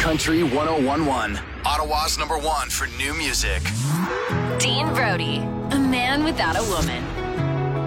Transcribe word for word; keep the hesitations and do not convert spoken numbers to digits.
Country one oh one one. Ottawa's number one for new music. Dean Brody, a man without a woman.